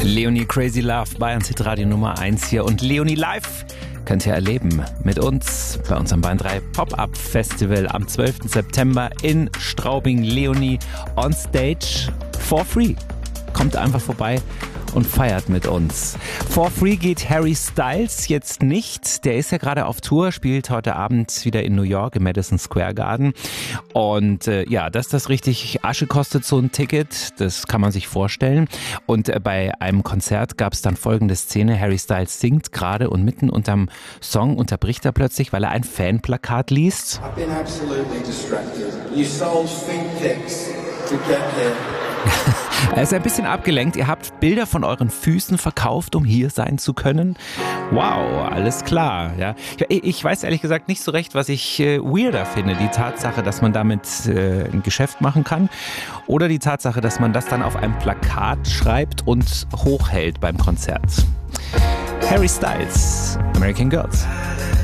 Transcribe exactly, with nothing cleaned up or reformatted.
Leonie Crazy Love, Bayern Hit Radio Nummer eins hier. Und Leonie live könnt ihr erleben mit uns bei unserem Bayern drei Pop-Up Festival am zwölften September in Straubing. Leonie on stage for free. Kommt einfach vorbei und feiert mit uns. For free geht Harry Styles jetzt nicht. Der ist ja gerade auf Tour, spielt heute Abend wieder in New York im Madison Square Garden. Und äh, ja, dass das richtig Asche kostet, so ein Ticket, das kann man sich vorstellen. Und äh, bei einem Konzert gab es dann folgende Szene. Harry Styles singt gerade und mitten unterm Song unterbricht er plötzlich, weil er ein Fanplakat liest. I've been absolutely distracted. You sold feet pics to get here. Er ist ein bisschen abgelenkt. Ihr habt Bilder von euren Füßen verkauft, um hier sein zu können. Wow, alles klar. Ja. Ich weiß ehrlich gesagt nicht so recht, was ich äh, weirder finde. Die Tatsache, dass man damit äh, ein Geschäft machen kann, oder die Tatsache, dass man das dann auf einem Plakat schreibt und hochhält beim Konzert. Harry Styles, American Girls.